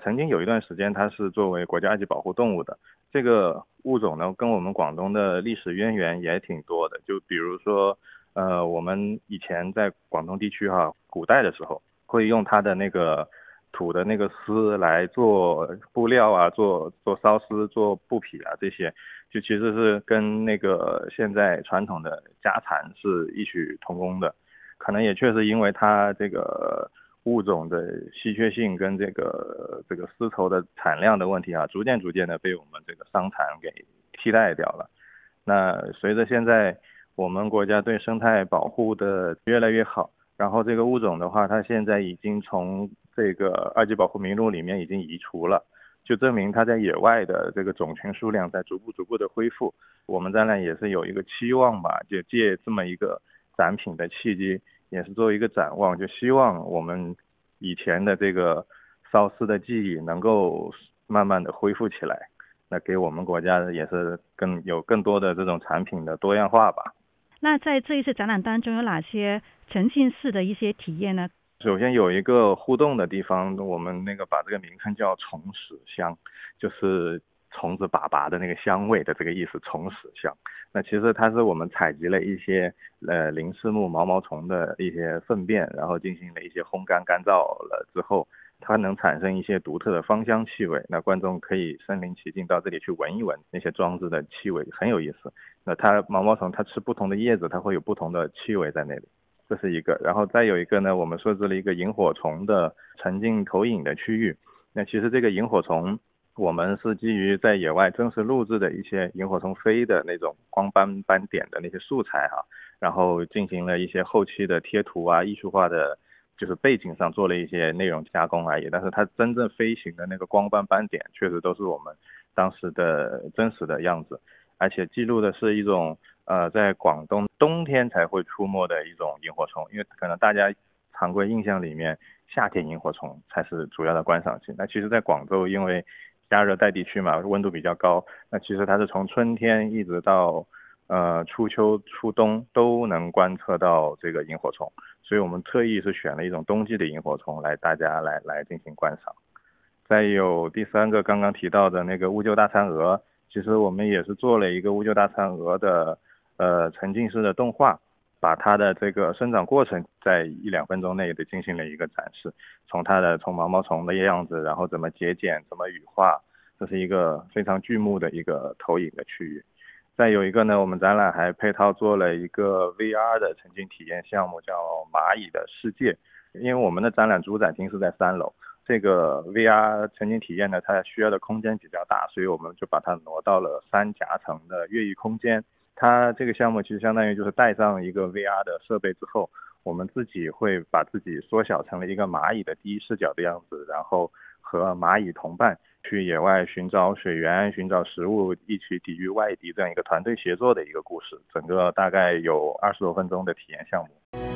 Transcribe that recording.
曾经有一段时间它是作为国家二级保护动物的。这个物种呢，跟我们广东的历史渊源也挺多的。就比如说，我们以前在广东地区哈，古代的时候会用它的那个土的那个丝来做布料啊，做缫丝、做布匹啊这些，就其实是跟那个现在传统的家蚕是异曲同工的。可能也确实因为它这个物种的稀缺性跟这个丝绸的产量的问题啊，逐渐的被我们这个桑蚕给替代掉了。那随着现在我们国家对生态保护的越来越好，然后这个物种的话，它现在已经从这个二级保护名录里面已经移除了，就证明它在野外的这个种群数量在逐步的恢复。我们展览也是有一个期望吧，就借这么一个展品的契机，也是作为一个展望，就希望我们以前的这个缫丝的技艺能够慢慢的恢复起来，那给我们国家也是更多的这种产品的多样化吧。 那在这一次展览当中有哪些沉浸式的一些体验呢？ 首先有一个互动的地方，我们那个把这个名称叫虫屎香，就是虫子粑粑的那个香味的这个意思，虫屎香。那其实它是我们采集了一些鳞翅目毛毛虫的一些粪便，然后进行了一些烘干干燥了之后，它能产生一些独特的芳香气味。那观众可以身临其境到这里去闻一闻那些装置的气味，很有意思。那它毛毛虫它吃不同的叶子，它会有不同的气味在那里。这是一个，然后再有一个呢，我们设置了一个萤火虫的沉浸投影的区域。那其实这个萤火虫，我们是基于在野外真实录制的一些萤火虫飞的那种光斑点的那些素材哈，然后进行了一些后期的贴图啊、艺术化的，就是背景上做了一些内容加工而已。但是它真正飞行的那个光斑点，确实都是我们当时的真实的样子，而且记录的是一种在广东冬天才会出没的一种萤火虫，因为可能大家常规印象里面夏天萤火虫才是主要的观赏性。那其实在广州，因为加热带地区嘛，温度比较高，那其实它是从春天一直到初秋初冬都能观测到这个萤火虫，所以我们特意是选了一种冬季的萤火虫来大家来进行观赏。再有第三个刚刚提到的那个乌桕大餐鹅，其实我们也是做了一个乌桕大餐鹅的沉浸式的动画，把它的这个生长过程在1-2分钟内的进行了一个展示，从毛毛虫的样子，然后怎么节俭，怎么羽化，这是一个非常剧目的一个投影的区域。再有一个呢，我们展览还配套做了一个 VR 的沉浸体验项目，叫蚂蚁的世界。因为我们的展览主展厅是在3楼，这个 VR 沉浸体验呢，它需要的空间比较大，所以我们就把它挪到了3夹层的越狱空间。它这个项目其实相当于就是带上一个 VR 的设备之后，我们自己会把自己缩小成了一个蚂蚁的第一视角的样子，然后和蚂蚁同伴去野外寻找水源、寻找食物，一起抵御外敌这样一个团队协作的一个故事。整个大概有20多分钟的体验项目。